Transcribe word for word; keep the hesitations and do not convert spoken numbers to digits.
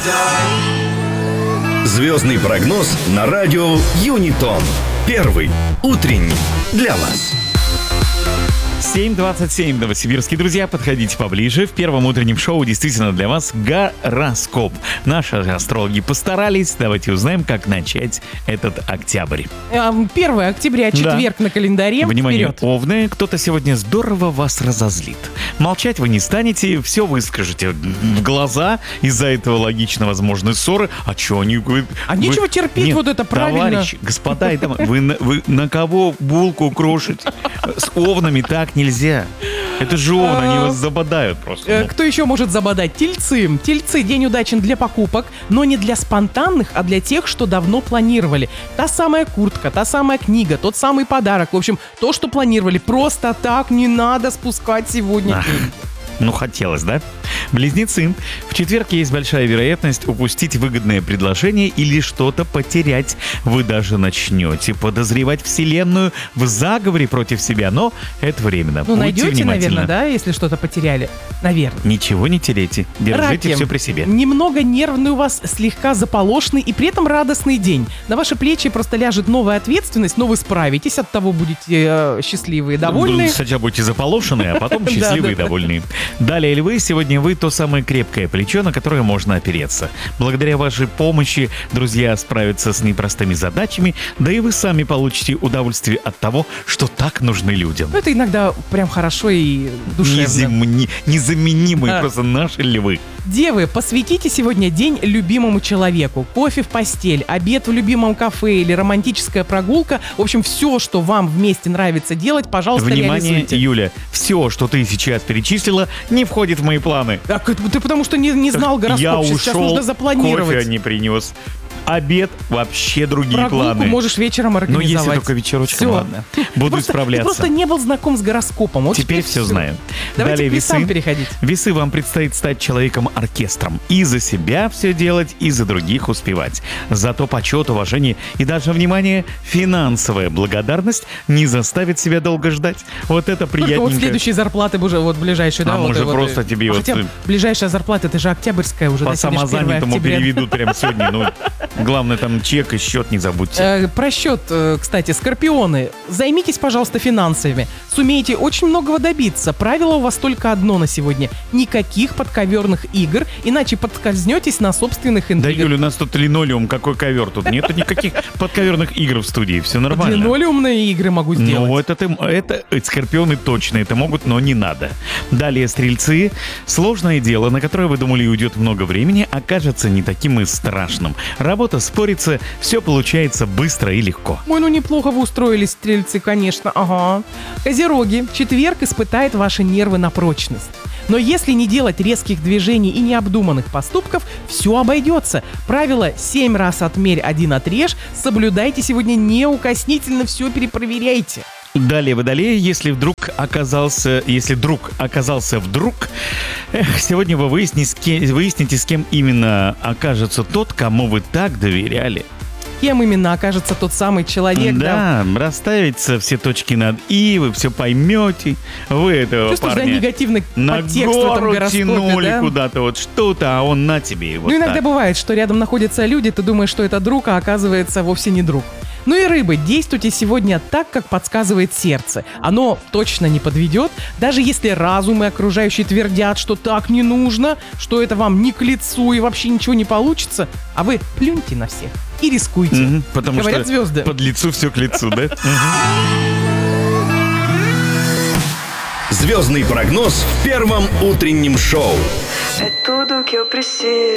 Звездный прогноз на радио Юнитон. Первый утренний для вас. семь двадцать семь, новосибирские друзья, подходите поближе. В первом утреннем шоу действительно для вас гороскоп. Наши астрологи постарались. Давайте узнаем, как начать этот октябрь. первое октября, четверг, да. На календаре. Внимание, Вперед. овны, кто-то сегодня здорово вас разозлит. Молчать вы не станете, все выскажете в глаза. Из-за этого логично возможны ссоры. А что они... Вы, а вы... нечего терпеть, Нет, вот это правильно. Товарищи, господа, это, вы, на- вы на кого булку крошите? С овнами так нельзя. Это же овны, они вас забодают просто. Э, ну. Кто еще может забодать? Тельцы. Тельцы, день удачен для покупок, но не для спонтанных, а для тех, что давно планировали. Та самая куртка, та самая книга, тот самый подарок. В общем, то, что планировали. Просто так не надо спускать сегодня. Ах. Ну, хотелось, да? Близнецы. В четверг есть большая вероятность упустить выгодное предложение или что-то потерять. Вы даже начнете подозревать Вселенную в заговоре против себя, но это временно. Ну, Будьте найдете, внимательны. наверное, да, если что-то потеряли. Наверное. Ничего не теряйте. Держите Раки. все при себе. Немного нервный у вас, слегка заполошный и при этом радостный день. На ваши плечи просто ляжет новая ответственность, но вы справитесь, от того будете э, счастливые, довольные. Сначала будете заполошены, а потом Да, счастливые и да, да. довольные. Далее, львы, сегодня вы то самое крепкое плечо, на которое можно опереться. Благодаря вашей помощи друзья справятся с непростыми задачами, да и вы сами получите удовольствие от того, что так нужны людям. Ну, это иногда прям хорошо и душевно. Незамени- Незаменимые Да. просто наши львы. Девы, посвятите сегодня день любимому человеку. Кофе в постель, обед в любимом кафе или романтическая прогулка. В общем, все, что вам вместе нравится делать, пожалуйста, Внимание, реализуйте. Юля, все, что ты сейчас перечислила, не входит в мои планы. Так, ты потому что не, не знал гороскоп. Я Сейчас ушел, нужно запланировать. кофе не принес. Обед, вообще другие Прогулку планы. можешь вечером Ну, организовать. если только вечерочком, Всё. ладно. Ты Буду просто, справляться. Ты просто не был знаком с гороскопом. Вот Теперь все всё. знаю. Давайте Далее к весам весы. переходить. Весы, вам предстоит стать человеком-оркестром. И за себя все делать, и за других успевать. Зато почет, уважение и даже, внимание, финансовая благодарность не заставит себя долго ждать. Вот это Только вот приятненько. следующие зарплаты уже вот ближайшие, да? А вот, может, вот, просто и- тебе А вот, хотя э, ближайшая зарплата, это же октябрьская уже. По да, сегодня же первое самозанятому октября. переведут прямо сегодня. Ну, главное, там чек и счет не забудьте. Э, Про счет, э, кстати, скорпионы. Займитесь, пожалуйста, финансами. Сумеете очень многого добиться. Правило у вас только одно на сегодня. Никаких подковерных игр, иначе подкользнетесь на собственных Да, интригах. Юля, у нас тут линолеум, какой ковер тут. Нету никаких подковерных игр в студии, все нормально. Линолеумные игры могу сделать. Ну, это, ты, это э, скорпионы точно это могут, но не надо. Далее, стрельцы. Сложное дело, на которое вы думали уйдет много времени, окажется не таким и страшным. Работа спорится, все получается быстро и легко. Ой, ну неплохо вы устроились, стрельцы, конечно, ага. Козероги, четверг испытает ваши нервы на прочность. Но если не делать резких движений и необдуманных поступков, все обойдется. Правило «семь раз отмерь, один отрежь». Соблюдайте сегодня неукоснительно, все перепроверяйте. Далее, водолеи, если вдруг оказался, если друг оказался вдруг, эх, сегодня вы выясните, с кем, выясните, с кем именно окажется тот, кому вы так доверяли. Кем именно окажется тот самый человек, да? Да, расставите все точки над «и», вы все поймете. Вы этого Что, что за парня негативный на подтекст в этом гору гороскопе, тянули да? куда-то вот что-то, а он на тебе. и Вот Ну, иногда так. бывает, что рядом находятся люди, ты думаешь, что это друг, а оказывается вовсе не друг. Ну и рыбы, действуйте сегодня так, как подсказывает сердце. Оно точно не подведет, даже если разум и окружающие твердят, что так не нужно, что это вам не к лицу и вообще ничего не получится, а вы плюньте на всех и рискуйте. Мгм, потому Говорят что звезды. под лицу все к лицу, да? Звездный прогноз в первом утреннем шоу. É tudo que eu preciso.